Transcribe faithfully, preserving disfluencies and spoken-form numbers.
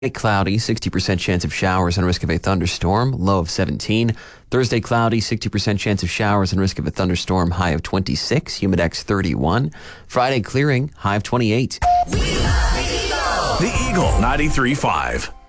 Cloudy, sixty percent chance of showers and risk of a thunderstorm, low of seventeen. Thursday, cloudy, sixty percent chance of showers and risk of a thunderstorm, high of twenty-six. Humidex thirty-one. Friday, clearing, high of twenty-eight. The Eagle ninety-three point five.